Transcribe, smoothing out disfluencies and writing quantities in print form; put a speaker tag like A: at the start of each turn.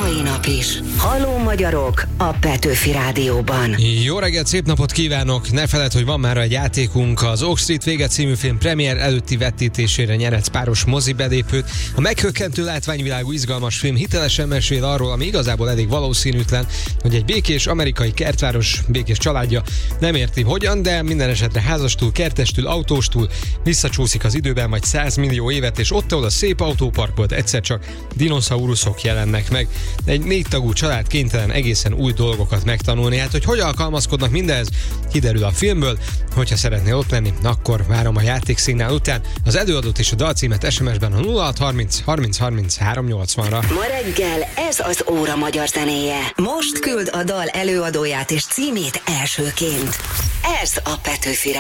A: mai nap is. Halló magyarok a Petőfi Rádióban.
B: Jó reggelt, szép napot kívánok! Ne feledd, hogy van már egy játékunk. Az Oak Street vége című film premier előtti vetítésére nyeretsz páros mozi belépőt. A meghökkentő látványvilágú izgalmas film hitelesen mesél arról, ami igazából elég valószínűtlen, hogy egy békés amerikai kertváros békés családja nem érti hogyan, de minden esetre házastól, kertestül, autóstól visszacsúszik az időben majd 100 millió évet, és ott, ahol a szép autópark volt, egyszer csak dinoszauruszok jelennek meg. Egy 4 tagú család kénytelen egészen új dolgokat megtanulni. Hát, hogy hogyan alkalmazkodnak mindez, kiderül a filmből. Hogyha szeretnél ott lenni, akkor várom a játékszignál után. Az előadót és a dalcímet SMS-ben a 0630 30 30 380-ra.
A: Ma reggel ez az óra magyar zenéje. Most küld a dal előadóját és címét elsőként. Ez a Petőfi